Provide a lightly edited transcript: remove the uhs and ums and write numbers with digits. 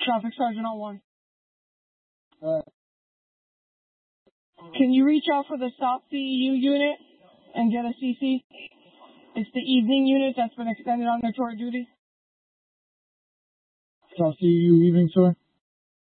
Traffic Sergeant 01. Can you reach out for the Stop CEU unit and get a CC? It's the evening unit that's been extended on their tour duty. Stop CEU evening, sir?